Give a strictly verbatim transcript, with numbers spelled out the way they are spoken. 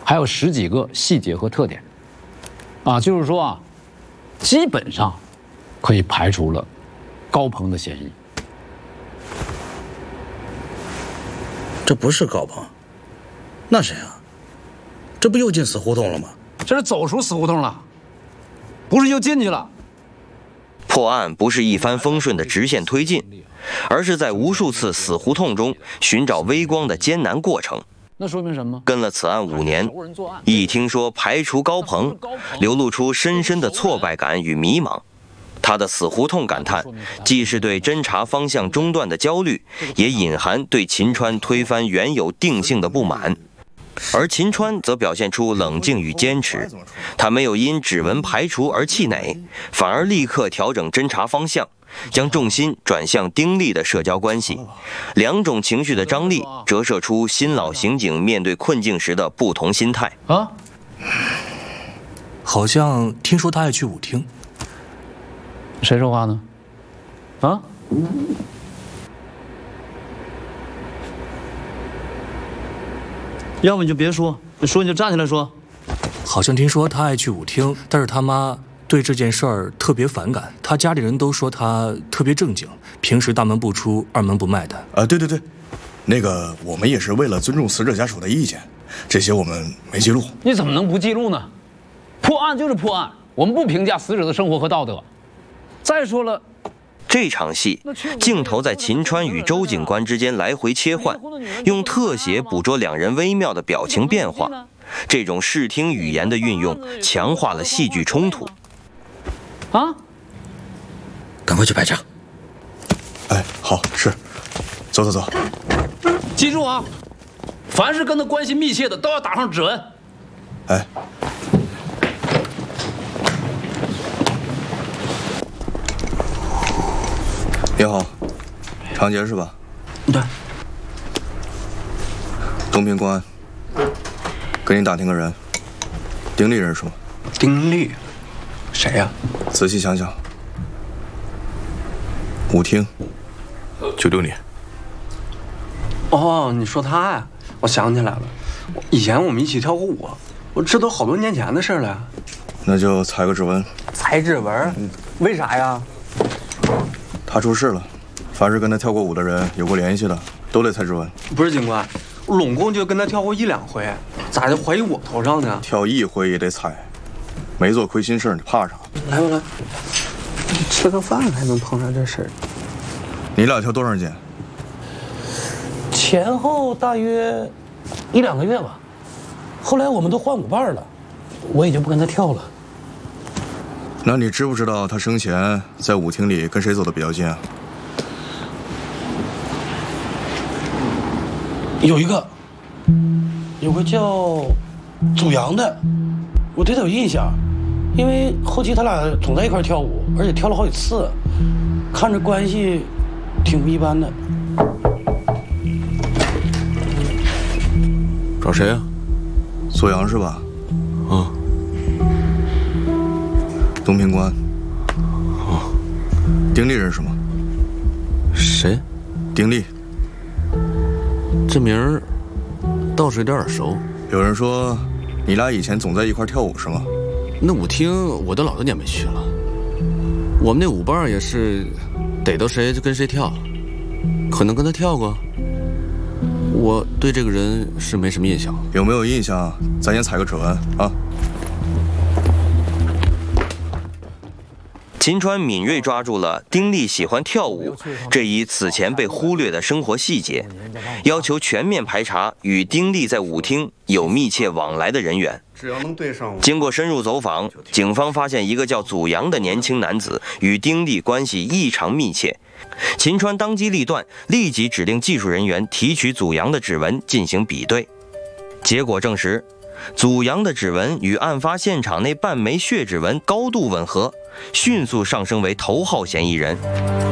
还有十几个细节和特点，啊，就是说啊，基本上可以排除了高鹏的嫌疑。 这不是高鹏，那谁啊？这不又进死胡同了吗？ 这是走出死胡同了，不是又进去了。 破案不是一帆风顺的直线推进，而是在无数次死胡同中寻找微光的艰难过程。 那说明什么？ 跟了此案五年，一听说排除高鹏，流露出深深的挫败感与迷茫。他的死胡同感叹，既是对侦查方向中断的焦虑，也隐含对秦川推翻原有定性的不满。而秦川则表现出冷静与坚持，他没有因指纹排除而气馁，反而立刻调整侦查方向，将重心转向丁力的社交关系。两种情绪的张力折射出新老刑警面对困境时的不同心态。 啊， 好像听说他爱去舞厅。 谁说话呢？啊？ 要不你就别说，你说你就站起来说。 好像听说他爱去舞厅，但是他妈对这件事儿特别反感，他家里人都说他特别正经，平时大门不出二门不迈的。 啊，对对对，那个我们也是为了尊重死者家属的意见，这些我们没记录。 你怎么能不记录呢？破案就是破案，我们不评价死者的生活和道德。再说了， 这场戏镜头在秦川与周警官之间来回切换，用特写捕捉两人微妙的表情变化。这种视听语言的运用，强化了戏剧冲突。 啊！ 赶快去排查。 哎，好，是，走走走。 记住啊，凡是跟他关系密切的都要打上指纹。 哎。你好，长杰是吧？ 对。 东平公安，给你打听个人，丁力认识吗？ 丁力，谁呀？ 仔细想想。舞厅，九六年。 哦，你说他呀？我想起来了，以前我们一起跳过舞，我这都好多年前的事了。 那就采个指纹。 采指纹？嗯、为啥呀？ 他出事了，凡是跟他跳过舞的人有过联系的，都得采指纹。 不是警官，我拢共就跟他跳过一两回，咋就怀疑我头上呢？ 跳一回也得采，没做亏心事，你怕啥？ 来吧来，吃个饭还能碰上这事儿？ 你俩跳多长时间？ 前后大约一两个月吧。后来我们都换舞伴了，我也就不跟他跳了。 那你知不知道他生前在舞厅里跟谁走的比较近啊？ 有一个，有个叫祖阳的，我对他有印象，因为后期他俩总在一块跳舞，而且跳了好几次，看着关系挺不一般的。 找谁啊？祖阳是吧？ 啊。 东平公安。 哦。 丁力认识吗？ 谁？ 丁力。 这名儿倒是有点耳熟。 有人说你俩以前总在一块跳舞是吗？ 那舞厅我都老多年没去了。我们那舞伴也是逮到谁就跟谁跳，可能跟他跳过。我对这个人是没什么印象。 有没有印象？咱先采个指纹啊。 秦川敏锐抓住了丁力喜欢跳舞这一此前被忽略的生活细节，要求全面排查与丁力在舞厅有密切往来的人员。经过深入走访，警方发现一个叫祖阳的年轻男子与丁力关系异常密切。秦川当机立断，立即指令技术人员提取祖阳的指纹进行比对，结果证实，祖阳的指纹与案发现场那半枚血指纹高度吻合，迅速上升为头号嫌疑人。